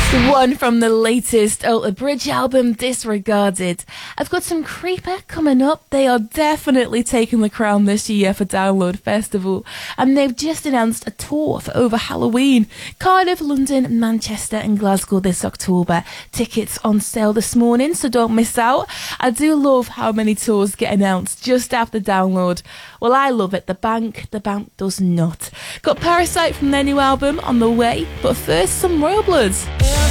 One from the latest Alter Bridge album, Disregarded. I've got some Creeper coming up. They are definitely taking the crown this year for Download Festival, and they've just announced a tour for over Halloween. Cardiff, London, Manchester and Glasgow this October. Tickets on sale this morning, so don't miss out. I do love how many tours get announced just after Download. Well, I love it. The bank does not. Got Parasite from their new album on the way, but first some Royal Bloods.